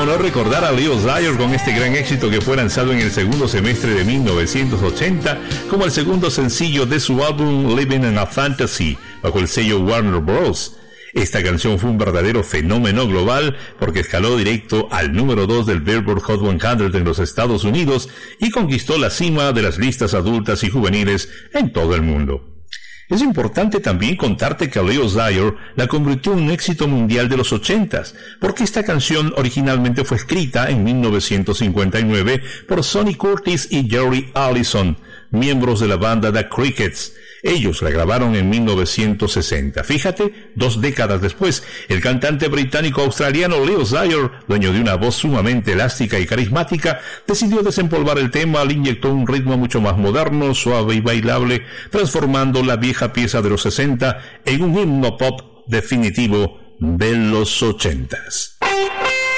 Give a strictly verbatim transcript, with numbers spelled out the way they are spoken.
cómo no recordar a Leo Sayer con este gran éxito que fue lanzado en el segundo semestre de mil novecientos ochenta como el segundo sencillo de su álbum Living in a Fantasy, bajo el sello Warner Bros. Esta canción fue un verdadero fenómeno global porque escaló directo al número dos del Billboard Hot cien en los Estados Unidos y conquistó la cima de las listas adultas y juveniles en todo el mundo. Es importante también contarte que Leo Sayer la convirtió en un éxito mundial de los ochentas, porque esta canción originalmente fue escrita en mil novecientos cincuenta y nueve por Sonny Curtis y Jerry Allison, miembros de la banda The Crickets. Ellos la grabaron en mil novecientos sesenta. Fíjate, dos décadas después, el cantante británico-australiano Leo Sayer, dueño de una voz sumamente elástica y carismática, decidió desempolvar el tema, le inyectó un ritmo mucho más moderno, suave y bailable, transformando la vieja pieza de los sesenta en un himno pop definitivo de los ochentas.